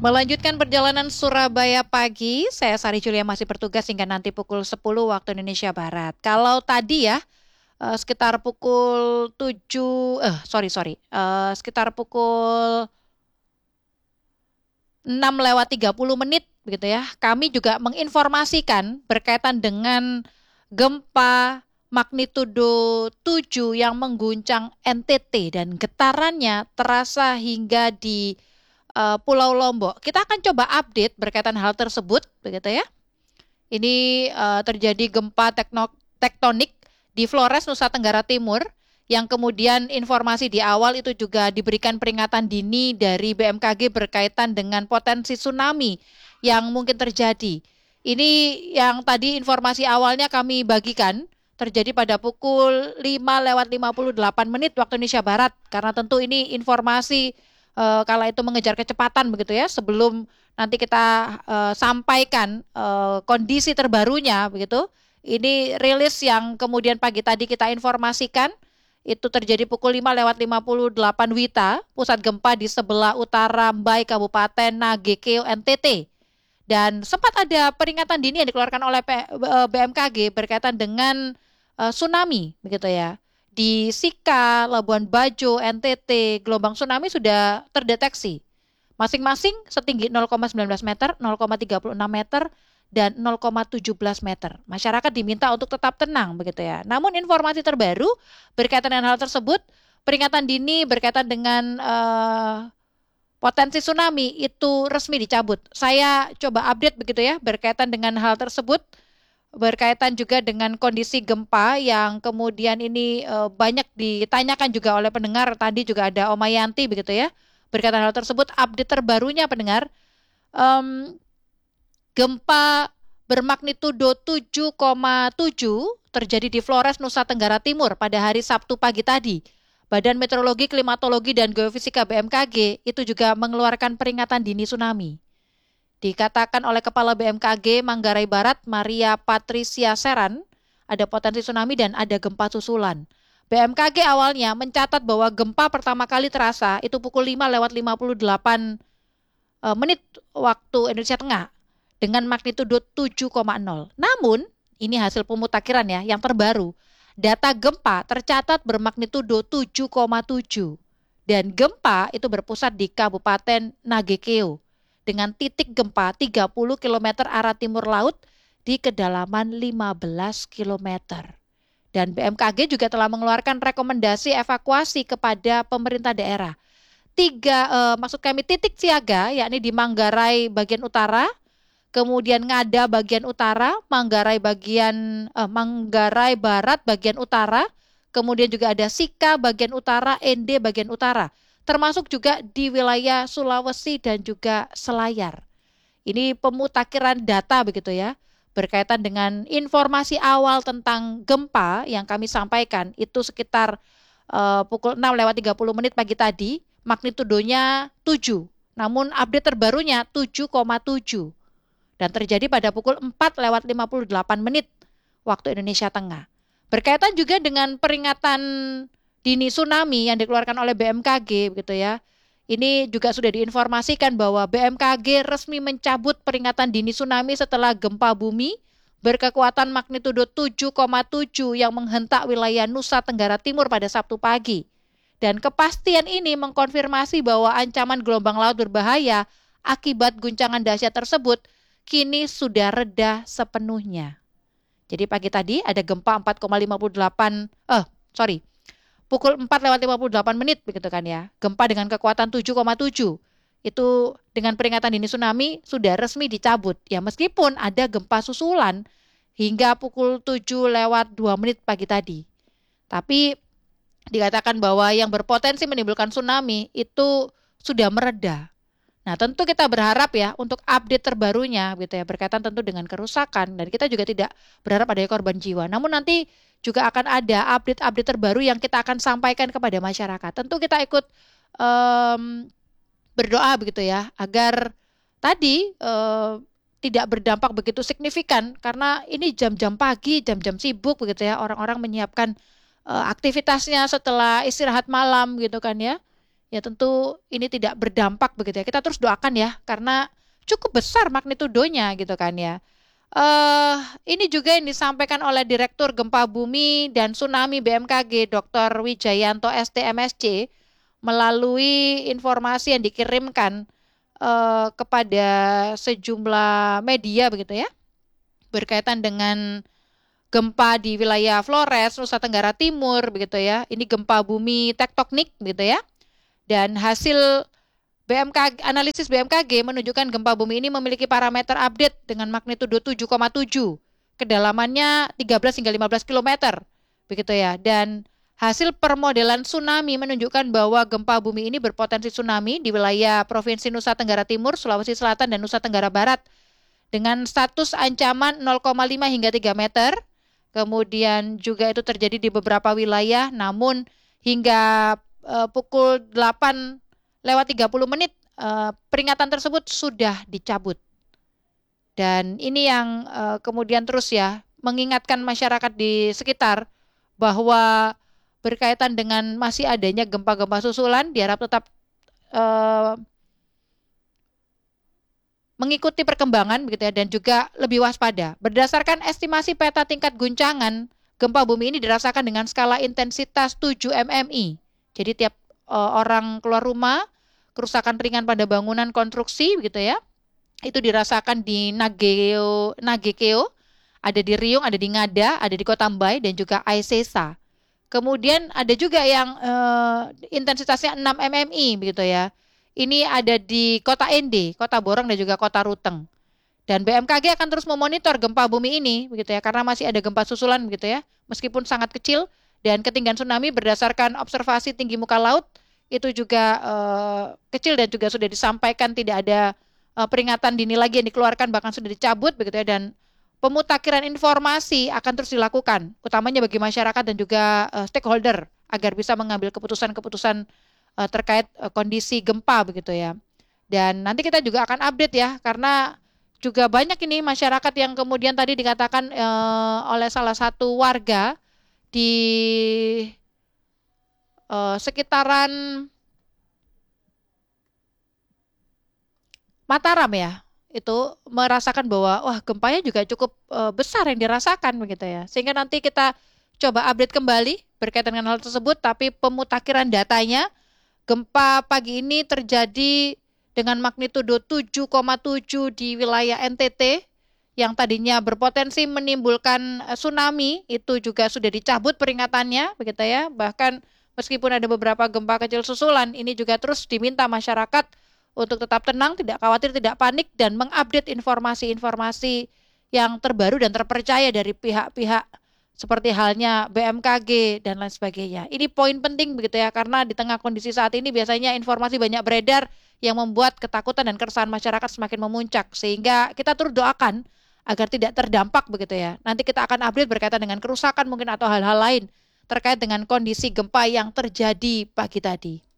Melanjutkan perjalanan Surabaya pagi, saya Sari Julia masih bertugas hingga nanti pukul 10 waktu Indonesia Barat. Kalau tadi ya, sekitar pukul 7, sekitar pukul 6:30 begitu ya. Kami juga menginformasikan berkaitan dengan gempa magnitudo 7 yang mengguncang NTT dan getarannya terasa hingga di Pulau Lombok. Kita akan coba update berkaitan hal tersebut begitu ya. Ini terjadi gempa tektonik di Flores, Nusa Tenggara Timur, yang kemudian informasi di awal itu juga diberikan peringatan dini dari BMKG berkaitan dengan potensi tsunami yang mungkin terjadi. Ini yang tadi informasi awalnya kami bagikan terjadi pada pukul 5:58 waktu Indonesia Barat, karena tentu ini informasi kala itu mengejar kecepatan begitu ya, sebelum nanti kita sampaikan kondisi terbarunya begitu. Ini rilis yang kemudian pagi tadi kita informasikan, itu terjadi pukul 5:58 WITA, pusat gempa di sebelah utara Mbai, Kabupaten Nagekeo, NTT. Dan sempat ada peringatan dini yang dikeluarkan oleh BMKG berkaitan dengan tsunami begitu ya. Di Sika, Labuan Bajo, NTT, gelombang tsunami sudah terdeteksi. Masing-masing setinggi 0,19 meter, 0,36 meter, dan 0,17 meter. Masyarakat diminta untuk tetap tenang begitu ya. Namun informasi terbaru berkaitan dengan hal tersebut, peringatan dini berkaitan dengan potensi tsunami itu resmi dicabut. Saya coba update begitu ya berkaitan dengan hal tersebut, berkaitan juga dengan kondisi gempa yang kemudian ini banyak ditanyakan juga oleh pendengar. Tadi juga ada Omayanti begitu ya berkaitan hal tersebut. Update terbarunya pendengar, gempa bermagnitudo 7,7 terjadi di Flores, Nusa Tenggara Timur pada hari Sabtu pagi tadi. Badan Meteorologi, Klimatologi, dan Geofisika BMKG itu juga mengeluarkan peringatan dini tsunami. Dikatakan oleh Kepala BMKG Manggarai Barat, Maria Patricia Seran, ada potensi tsunami dan ada gempa susulan. BMKG awalnya mencatat bahwa gempa pertama kali terasa itu pukul 5:58 waktu Indonesia Tengah dengan magnitudo 7,0. Namun, ini hasil pemutakhiran ya, yang terbaru. Data gempa tercatat bermagnitudo 7,7 dan gempa itu berpusat di Kabupaten Nagekeo dengan titik gempa 30 km arah timur laut di kedalaman 15 km. Dan BMKG juga telah mengeluarkan rekomendasi evakuasi kepada pemerintah daerah. Titik siaga yakni di Manggarai bagian utara, kemudian Ngada bagian utara, Manggarai Barat bagian utara, kemudian juga ada Sika bagian utara, Ende bagian utara, termasuk juga di wilayah Sulawesi dan juga Selayar. Ini pemutakhiran data begitu ya, berkaitan dengan informasi awal tentang gempa yang kami sampaikan itu sekitar pukul 6:30 pagi tadi, magnitudonya 7, namun update terbarunya 7,7. Dan terjadi pada pukul 4:58 waktu Indonesia Tengah. Berkaitan juga dengan peringatan dini tsunami yang dikeluarkan oleh BMKG begitu ya. Ini juga sudah diinformasikan bahwa BMKG resmi mencabut peringatan dini tsunami setelah gempa bumi berkekuatan magnitudo 7,7 yang menghentak wilayah Nusa Tenggara Timur pada Sabtu pagi. Dan kepastian ini mengkonfirmasi bahwa ancaman gelombang laut berbahaya akibat guncangan dahsyat tersebut kini sudah reda sepenuhnya. Jadi pagi tadi ada gempa pukul 4:58 begitu kan ya. Gempa dengan kekuatan 7,7. Itu dengan peringatan dini tsunami sudah resmi dicabut. Ya meskipun ada gempa susulan hingga pukul 7:02 pagi tadi. Tapi dikatakan bahwa yang berpotensi menimbulkan tsunami itu sudah mereda. Nah, tentu kita berharap ya untuk update terbarunya gitu ya, berkaitan tentu dengan kerusakan, dan kita juga tidak berharap ada korban jiwa. Namun nanti juga akan ada update-update terbaru yang kita akan sampaikan kepada masyarakat. Tentu kita ikut berdoa begitu ya, agar tadi tidak berdampak begitu signifikan, karena ini jam-jam pagi, jam-jam sibuk begitu ya, orang-orang menyiapkan aktivitasnya setelah istirahat malam gitu kan ya. Ya tentu ini tidak berdampak begitu ya. Kita terus doakan ya, karena cukup besar magnitudonya gitu kan ya. Eh, ini juga yang disampaikan oleh Direktur Gempa Bumi dan Tsunami BMKG Dr. Wijayanto STMSC melalui informasi yang dikirimkan kepada sejumlah media begitu ya, berkaitan dengan gempa di wilayah Flores, Nusa Tenggara Timur begitu ya. Ini gempa bumi tektonik begitu ya. Dan hasil analisis BMKG menunjukkan gempa bumi ini memiliki parameter update dengan magnitudo 7,7. Kedalamannya 13 hingga 15 kilometer. Begitu ya. Dan hasil permodelan tsunami menunjukkan bahwa gempa bumi ini berpotensi tsunami di wilayah Provinsi Nusa Tenggara Timur, Sulawesi Selatan, dan Nusa Tenggara Barat dengan status ancaman 0,5 hingga 3 meter. Kemudian juga itu terjadi di beberapa wilayah, namun hingga pukul 8 lewat 30 menit peringatan tersebut sudah dicabut. Dan ini yang kemudian terus ya mengingatkan masyarakat di sekitar bahwa berkaitan dengan masih adanya gempa-gempa susulan, diharap tetap mengikuti perkembangan begitu ya, dan juga lebih waspada. Berdasarkan estimasi peta tingkat guncangan, gempa bumi ini dirasakan dengan skala intensitas 7 mmi. Jadi tiap orang keluar rumah, kerusakan ringan pada bangunan konstruksi begitu ya, itu dirasakan di Nagekeo, ada di Riung, ada di Ngada, ada di Kota Mbai, dan juga Aisesa. Kemudian ada juga yang intensitasnya 6 mmi begitu ya. Ini ada di Kota Ende, Kota Borong, dan juga Kota Ruteng. Dan BMKG akan terus memonitor gempa bumi ini begitu ya, karena masih ada gempa susulan begitu ya, meskipun sangat kecil. Dan ketinggian tsunami berdasarkan observasi tinggi muka laut itu juga kecil, dan juga sudah disampaikan tidak ada peringatan dini lagi yang dikeluarkan, bahkan sudah dicabut begitu ya. Dan pemutakhiran informasi akan terus dilakukan, utamanya bagi masyarakat dan juga stakeholder, agar bisa mengambil keputusan-keputusan terkait kondisi gempa begitu ya. Dan nanti kita juga akan update ya, karena juga banyak ini masyarakat yang kemudian tadi dikatakan oleh salah satu warga di sekitaran Mataram ya, itu merasakan bahwa wah gempanya juga cukup besar yang dirasakan begitu ya. Sehingga nanti kita coba update kembali berkaitan dengan hal tersebut, tapi pemutakhiran datanya gempa pagi ini terjadi dengan magnitudo 7,7 di wilayah NTT yang tadinya berpotensi menimbulkan tsunami, itu juga sudah dicabut peringatannya begitu ya. Bahkan meskipun ada beberapa gempa kecil susulan, ini juga terus diminta masyarakat untuk tetap tenang, tidak khawatir, tidak panik, dan mengupdate informasi-informasi yang terbaru dan terpercaya dari pihak-pihak seperti halnya BMKG dan lain sebagainya. Ini poin penting begitu ya, karena di tengah kondisi saat ini biasanya informasi banyak beredar yang membuat ketakutan dan keresahan masyarakat semakin memuncak, sehingga kita turut doakan agar tidak terdampak begitu ya. Nanti kita akan update berkaitan dengan kerusakan mungkin atau hal-hal lain terkait dengan kondisi gempa yang terjadi pagi tadi.